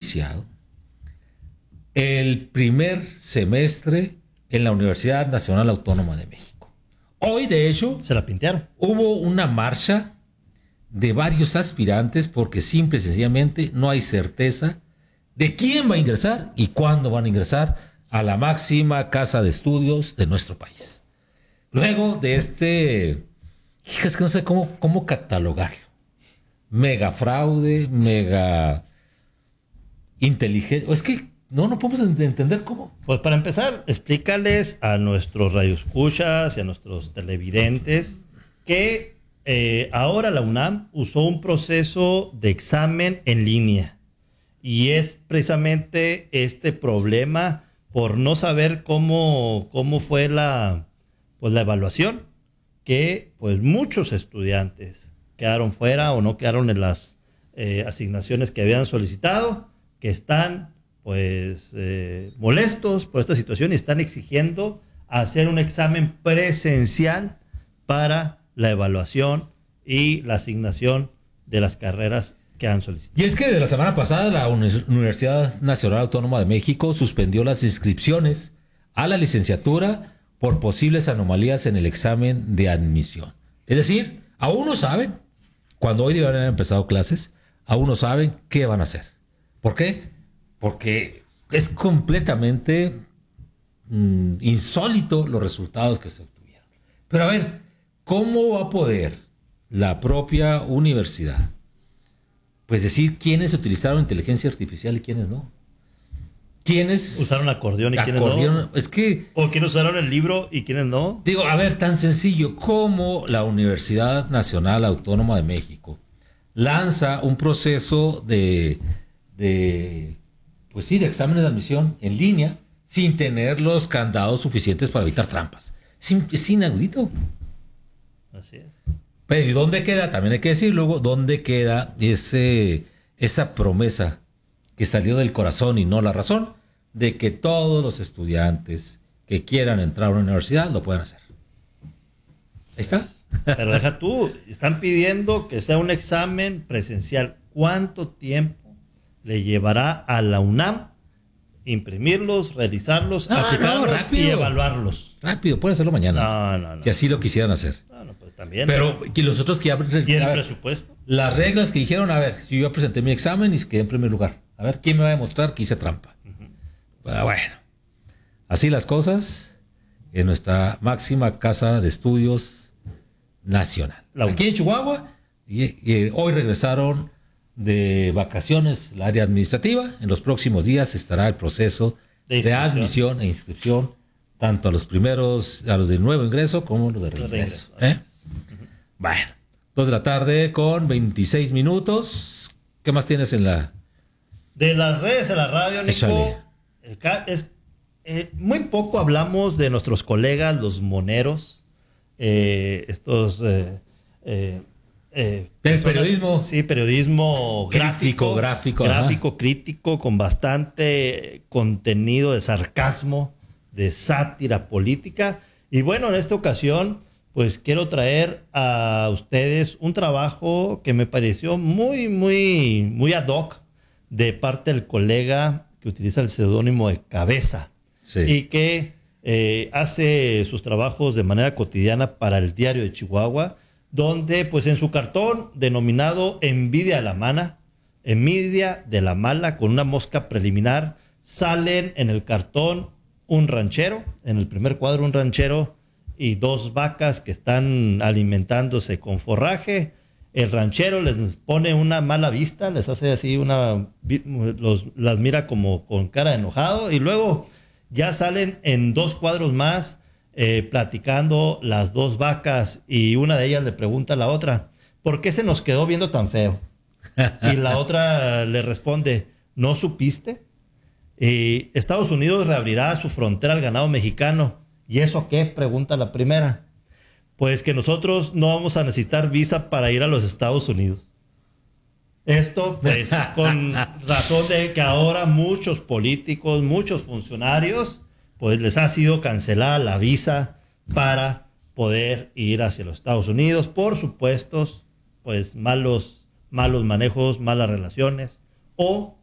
iniciado el primer semestre en la Universidad Nacional Autónoma de México. Hoy, de hecho, se la pintearon. Hubo una marcha de varios aspirantes porque simple y sencillamente no hay certeza de quién va a ingresar y cuándo van a ingresar a la máxima casa de estudios de nuestro país. Luego de es que no sé cómo catalogarlo. Mega fraude, mega inteligente. Es que no podemos entender cómo. Pues para empezar, explícales a nuestros radioescuchas y a nuestros televidentes que ahora la UNAM usó un proceso de examen en línea. Y es precisamente este problema por no saber cómo fue la evaluación, que pues muchos estudiantes quedaron fuera o no quedaron en las asignaciones que habían solicitado, que están pues molestos por esta situación y están exigiendo hacer un examen presencial para la evaluación y la asignación de las carreras que han solicitado. Y es que desde la semana pasada la Universidad Nacional Autónoma de México suspendió las inscripciones a la licenciatura por posibles anomalías en el examen de admisión. Es decir, aún no saben, cuando hoy deben haber empezado clases, aún no saben qué van a hacer. ¿Por qué? Porque es completamente insólito los resultados que se obtuvieron. Pero a ver, ¿cómo va a poder la propia universidad pues decir quiénes utilizaron inteligencia artificial y quiénes no? ¿Quiénes usaron acordeón y quiénes no? Es que, ¿o quiénes usaron el libro y quiénes no? Digo, a ver, tan sencillo como la Universidad Nacional Autónoma de México lanza un proceso de exámenes de admisión en línea sin tener los candados suficientes para evitar trampas. Es inaudito. Así es. Pero ¿y dónde queda? También hay que decir luego, ¿dónde queda esa promesa que salió del corazón y no la razón de que todos los estudiantes que quieran entrar a una universidad lo puedan hacer? Ahí está. Pero deja tú, están pidiendo que sea un examen presencial. ¿Cuánto tiempo le llevará a la UNAM imprimirlos, realizarlos, aplicarlos y evaluarlos? Rápido, pueden hacerlo mañana. No. Si así lo quisieran hacer. No, pues también. Pero que los otros que ya ¿tienen presupuesto? Las reglas que dijeron, a ver, si yo presenté mi examen y quedé en primer lugar. A ver, ¿quién me va a demostrar que hice trampa? Pero bueno, así las cosas en nuestra máxima casa de estudios nacional. Aquí en Chihuahua, y hoy regresaron de vacaciones la área administrativa. En los próximos días estará el proceso de admisión e inscripción, tanto a los de nuevo ingreso como los de regreso. Bueno, 2 de la tarde con 26 minutos. ¿Qué más tienes en la...? De las redes de la radio, Nico, muy poco hablamos de nuestros colegas, los moneros, estos... el periodismo. Sí, periodismo gráfico, crítico, con bastante contenido de sarcasmo, de sátira política. Y bueno, en esta ocasión, pues quiero traer a ustedes un trabajo que me pareció muy, muy, muy ad hoc de parte del colega que utiliza el seudónimo de Cabeza. Sí. Y que hace sus trabajos de manera cotidiana para el Diario de Chihuahua, donde pues en su cartón denominado Envidia de la Mala, con una mosca preliminar, salen en el cartón un ranchero, en el primer cuadro un ranchero y 2 vacas que están alimentándose con forraje. El ranchero les pone una mala vista, les hace así las mira como con cara de enojado, y luego ya salen en 2 cuadros más platicando las 2 vacas, y una de ellas le pregunta a la otra, ¿por qué se nos quedó viendo tan feo? Y la otra le responde, ¿no supiste? Estados Unidos reabrirá su frontera al ganado mexicano. ¿Y eso qué?, pregunta la primera. Pues que nosotros no vamos a necesitar visa para ir a los Estados Unidos. Esto pues con razón de que ahora muchos políticos, muchos funcionarios, pues les ha sido cancelada la visa para poder ir hacia los Estados Unidos por supuestos pues malos manejos, malas relaciones, o